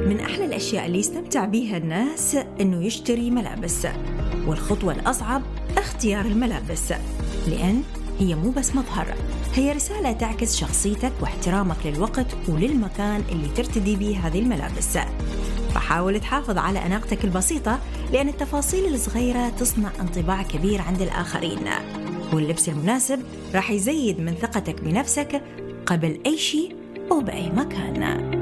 من أحلى الأشياء اللي يستمتع بيها الناس إنه يشتري ملابس، والخطوة الأصعب اختيار الملابس، لأن هي مو بس مظهر، هي رسالة تعكس شخصيتك واحترامك للوقت وللمكان اللي ترتدي به هذه الملابس. فحاول تحافظ على أناقتك البسيطة، لأن التفاصيل الصغيرة تصنع انطباع كبير عند الآخرين، واللبس المناسب راح يزيد من ثقتك بنفسك قبل أي شيء وبأي مكان.